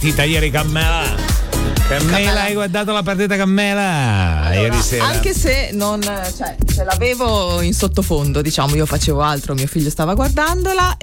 partita ieri, Cammela? Hai guardato la partita, Cammela? Allora, ieri sera? Anche se non, cioè, ce l'avevo in sottofondo, diciamo, io facevo altro, mio figlio stava guardandola,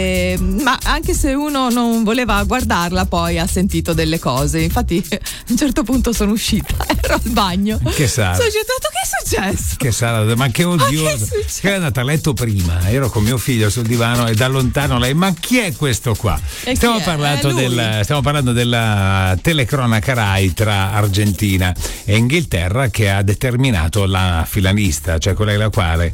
ma anche se uno non voleva guardarla, poi ha sentito delle cose. Infatti a un certo punto sono uscita, ero al bagno. Che sarà? Sono uscita, che è successo? Che sarà? Ma che odioso! Che è andata a letto prima, ero con mio figlio sul divano e da lontano lei, ma chi è questo qua? Stiamo parlando della telecronaca Rai tra Argentina e Inghilterra, che ha determinato la filanista, cioè quella la quale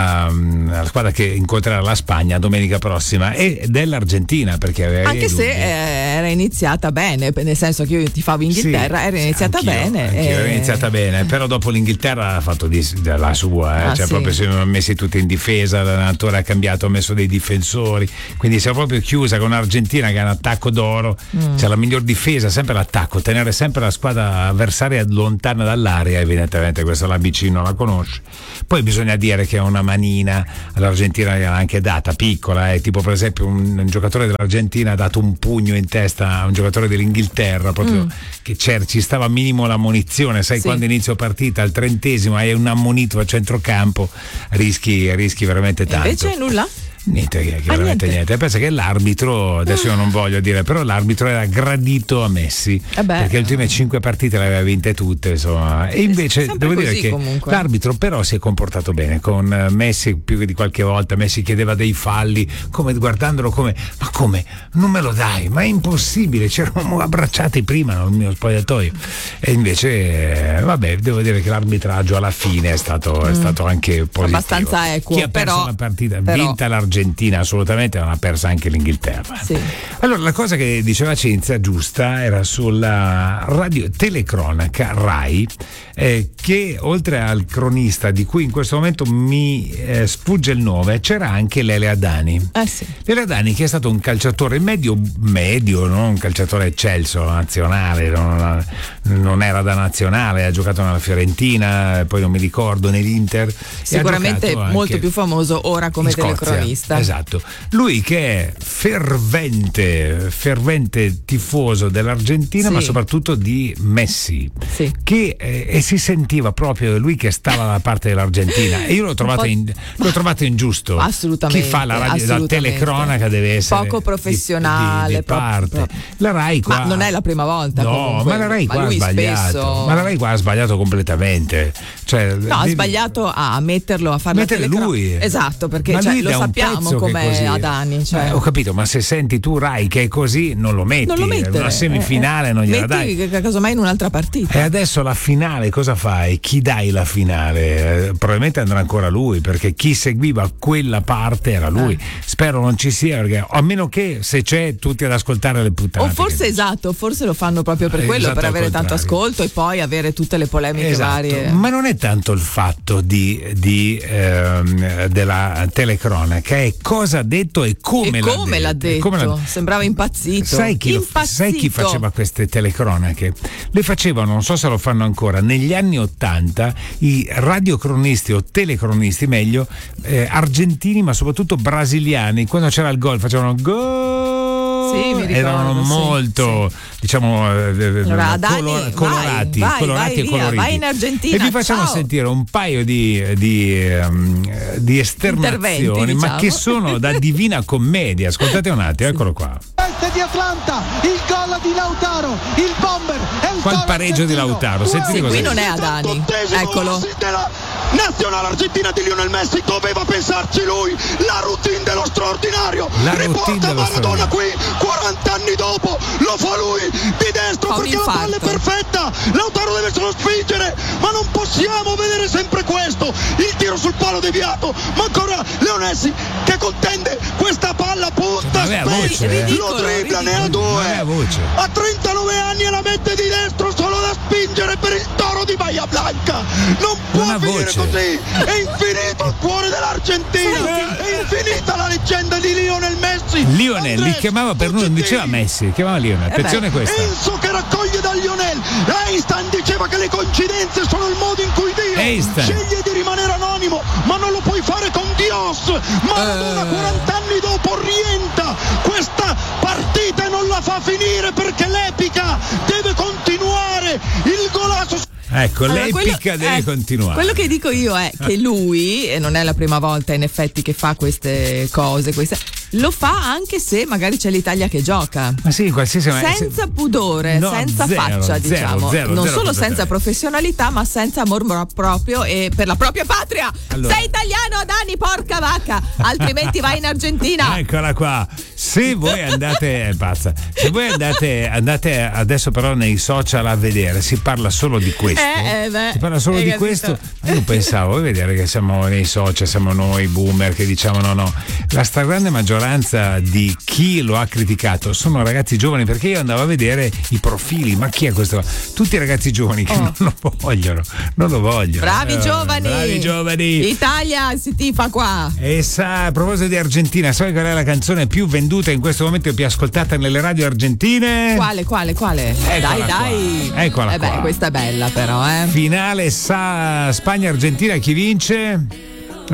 la squadra che incontrerà la Spagna domenica prossima, e dell'Argentina, perché aveva anche se era iniziata bene, nel senso che io tifavo Inghilterra, era iniziata bene. Era iniziata bene, però dopo l'Inghilterra ha fatto la sua, proprio si sono messi tutti in difesa, l'allenatore ha cambiato, ha messo dei difensori, quindi si è proprio chiusa con l'Argentina che ha un attacco d'oro, c'è la miglior difesa, sempre l'attacco, tenere sempre la squadra avversaria lontana dall'area, evidentemente questa l'ABC non la conosce. Poi bisogna dire che è una manina, l'Argentina gliel'ha anche data, piccola, tipo per esempio un giocatore dell'Argentina ha dato un pugno in testa a un giocatore dell'Inghilterra, proprio che ci stava minimo la munizione, sai, quando inizio partita al 30° hai un ammonito a centrocampo, rischi veramente tanto. Invece nulla? Niente, chiaramente niente. Pensa che l'arbitro, adesso io non voglio dire, però l'arbitro era gradito a Messi, perché le ultime 5 partite le aveva vinte tutte, insomma. E invece devo dire che comunque l'arbitro però si è comportato bene con Messi più di qualche volta. Messi chiedeva dei falli, come guardandolo come, ma come? Non me lo dai? Ma è impossibile, c'eravamo abbracciati prima nel mio spogliatoio. E invece vabbè, devo dire che l'arbitraggio alla fine è stato anche positivo, abbastanza equo. Chi ha perso la partita, vinta l'Argentina assolutamente, non ha persa anche l'Inghilterra. Allora, la cosa che diceva Cinzia giusta era sulla radio telecronaca Rai, che oltre al cronista di cui in questo momento mi sfugge il nome, c'era anche Lele Adani. Lele Adani, che è stato un calciatore medio, non un calciatore eccelso nazionale, non era da nazionale, ha giocato nella Fiorentina, poi non mi ricordo, nell'Inter, sicuramente molto più famoso ora come telecronista. Esatto, lui che è fervente tifoso dell'Argentina, ma soprattutto di Messi, che e si sentiva proprio lui che stava dalla parte dell'Argentina, e io l'ho trovato ingiusto. Assolutamente. Chi fa la radio, la telecronaca deve essere poco professionale, di parte. La Rai qua, ma non è la prima volta, comunque. Ma la Rai qua ha sbagliato. Spesso... Ma la Rai qua ha sbagliato completamente. Cioè, ha sbagliato a metterlo a fare la telecronaca. Lui. Esatto, perché lo sappiamo com'è Adani. Ho capito, ma se senti tu Rai che è così, non lo metti. Una semifinale non gliela dai. Metti casomai in un'altra partita. E adesso la finale cosa fai? Chi dai la finale? Probabilmente andrà ancora lui, perché chi seguiva quella parte era lui. Spero non ci sia, perché a meno che se c'è tutti ad ascoltare le puttanate. O forse forse lo fanno proprio per quello, per avere tanto ascolto e poi avere tutte le polemiche varie. Ma non è tanto il fatto della telecronaca, è cosa ha detto e come l'ha detto. Sembrava impazzito. Sai chi faceva queste telecronache? Le facevano, non so se lo fanno ancora, negli anni 80 i radiocronisti o telecronisti, meglio, argentini ma soprattutto brasiliani, quando c'era il gol facevano gol. Erano molto diciamo colorati e coloriti. Vai in Argentina, e vi facciamo sentire un paio di esternazioni, ma che sono da Divina Commedia. Ascoltate un attimo, eccolo qua. Di Atlanta, il gol di Lautaro, il bomber è il qua il pareggio di Lautaro. Sentite qui non è Adani, eccolo. Nazionale Argentina di Lionel Messi, doveva pensarci lui, la routine dello straordinario, riporta Maradona qui 40 anni dopo, lo fa lui di destro perché la palla è perfetta, Lautaro deve solo spingere, ma non possiamo vedere sempre questo, il tiro sul palo deviato, ma ancora Leo Messi che contende questa palla, punta lo dribbla, ne ha due, a 39 anni e la mette di destro solo da spingere per il toro di Bahia Blanca, non può finire così, è infinito il cuore dell'Argentina, è infinita la leggenda di Lionel Messi. Lionel li chiamava per noi, non diceva Messi, chiamava Lionel. Attenzione questa. Enzo che raccoglie da Lionel. Einstein diceva che le coincidenze sono il modo in cui Dio sceglie di rimanere anonimo, ma non lo puoi fare con Dios. Maradona 40 anni dopo rientra questa partita e non la fa finire perché l'epica Ecco, allora, l'epica deve continuare. Quello che dico io è che lui, e non è la prima volta in effetti che fa queste cose, lo fa anche se magari c'è l'Italia che gioca. Ma sì, qualsiasi senza pudore, no, senza faccia, diciamo. Non solo senza professionalità, ma senza amor proprio e per la propria patria. Allora. Sei italiano, Dani, porca vacca, altrimenti vai in Argentina. Eccola qua. Se voi andate, pazza. Se voi andate adesso però nei social a vedere, si parla solo di questo. Si parla solo di questo. Ma io pensavo, vuoi vedere che siamo nei social, siamo noi boomer che diciamo no. La stragrande maggioranza di chi lo ha criticato sono ragazzi giovani, perché io andavo a vedere i profili, ma chi è questo? Tutti i ragazzi giovani che non lo vogliono. Bravi giovani. Italia si tifa qua. E a proposito di Argentina, sai qual è la canzone più venduta in questo momento e più ascoltata nelle radio argentine? Quale? Dai. Eccola qua. Questa è bella però, Finale Spagna-Argentina, chi vince?